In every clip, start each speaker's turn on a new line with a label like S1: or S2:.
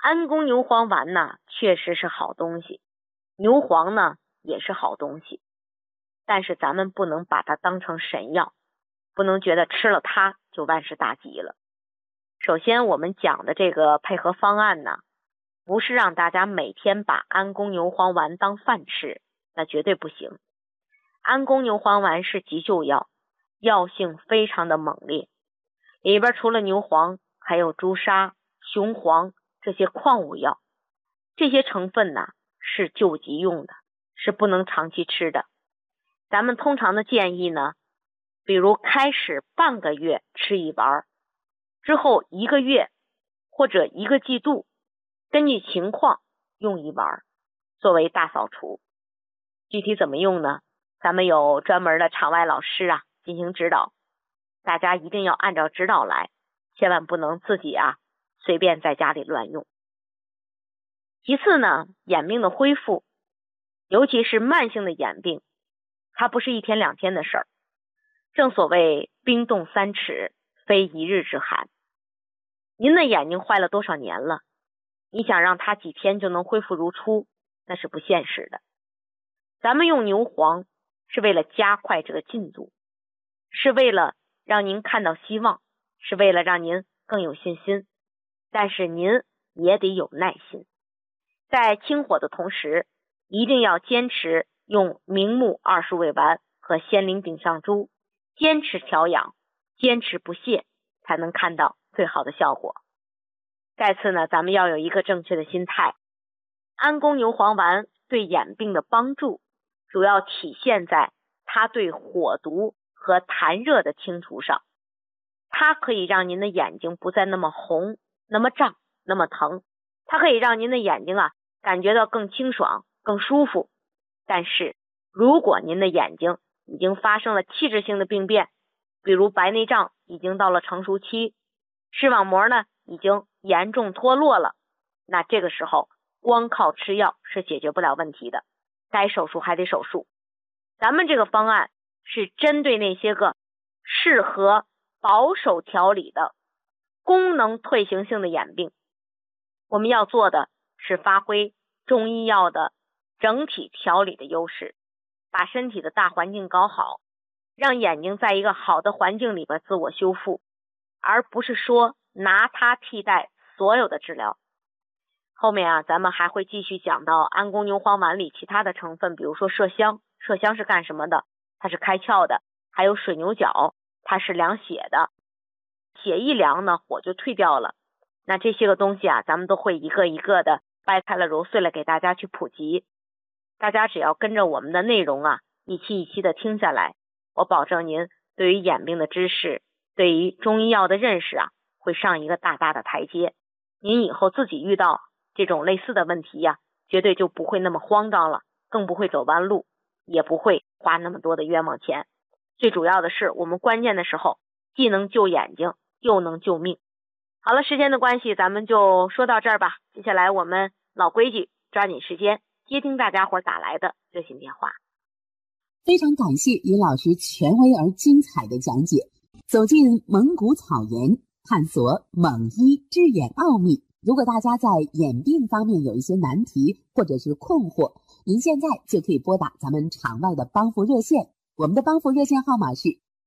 S1: 安宫牛黄丸呢，确实是好东西，牛黄呢也是好东西，但是咱们不能把它当成神药，不能觉得吃了它就万事大吉了。首先我们讲的这个配合方案呢，不是让大家每天把安宫牛黄丸当饭吃，那绝对不行。安宫牛黄丸是急救药，药性非常的猛烈，里边除了牛黄还有朱砂、雄黄这些矿物药，这些成分呢是救急用的，是不能长期吃的。咱们通常的建议呢，比如开始半个月吃一丸，之后1个月或者1个季度，根据情况用一丸，作为大扫除。具体怎么用呢？咱们有专门的场外老师进行指导，大家一定要按照指导来，千万不能自己随便在家里乱用。其次呢，眼病的恢复，尤其是慢性的眼病，它不是1天2天的事儿。正所谓冰冻3尺，非一日之寒。您的眼睛坏了多少年了，你想让它几天就能恢复如初，那是不现实的。咱们用牛黄是为了加快这个进度，是为了让您看到希望，是为了让您更有信心，但是您也得有耐心。在清火的同时，一定要坚持用明目20味丸和仙灵顶上珠，坚持调养，坚持不懈，才能看到最好的效果。再次呢，咱们要有一个正确的心态。安宫牛黄丸对眼病的帮助，主要体现在它对火毒和痰热的清除上。它可以让您的眼睛不再那么红、那么胀、那么疼，它可以让您的眼睛感觉到更清爽、更舒服。但是如果您的眼睛已经发生了器质性的病变，比如白内障已经到了成熟期，视网膜呢已经严重脱落了，那这个时候光靠吃药是解决不了问题的，该手术还得手术。咱们这个方案是针对那些个适合保守调理的功能退行性的眼病，我们要做的是发挥中医药的整体调理的优势，把身体的大环境搞好，让眼睛在一个好的环境里边自我修复，而不是说拿它替代所有的治疗。后面咱们还会继续讲到安宫牛黄丸里其他的成分，比如说麝香。麝香是干什么的？它是开窍的。还有水牛角，它是凉血的。血一凉呢，火就退掉了。那这些个东西咱们都会一个一个的掰开了揉碎了给大家去普及。大家只要跟着我们的内容一期一期的听下来，我保证您对于眼病的知识，对于中医药的认识会上一个大大的台阶。您以后自己遇到这种类似的问题绝对就不会那么慌张了，更不会走弯路，也不会花那么多的冤枉钱。最主要的是我们关键的时候既能救眼睛又能救命。好了，时间的关系咱们就说到这儿吧。接下来我们老规矩，抓紧时间接听大家伙打来的热线电话。
S2: 非常感谢尹老师权威而精彩的讲解，走进蒙古草原，探索蒙医治眼奥秘。如果大家在眼病方面有一些难题或者是困惑，您现在就可以拨打咱们场外的帮扶热线，我们的帮扶热线号码是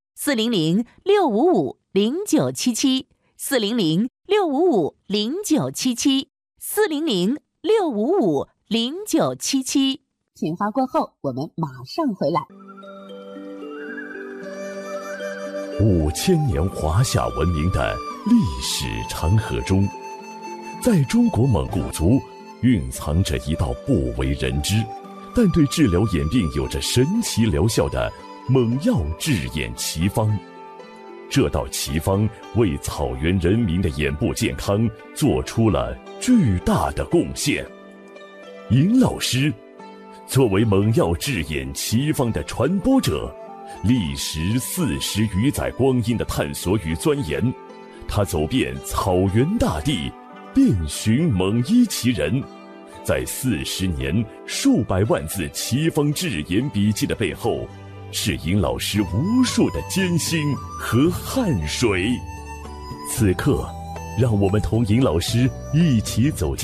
S3: 400-655-0977 400-655-0977 400-655-0977。
S2: 片花过后，我们马上回来。
S4: 5000年华夏文明的历史长河中，在中国蒙古族蕴藏着一道不为人知，但对治疗眼病有着神奇疗效的蒙药治眼奇方。这道奇方为草原人民的眼部健康做出了巨大的贡献。尹老师作为蒙药治眼奇方的传播者，历时40余载光阴的探索与钻研，他走遍草原大地，遍寻蒙医奇人，在40年数百万字奇方治眼笔记的背后，是尹老师无数的艰辛和汗水。此刻，让我们同尹老师一起走进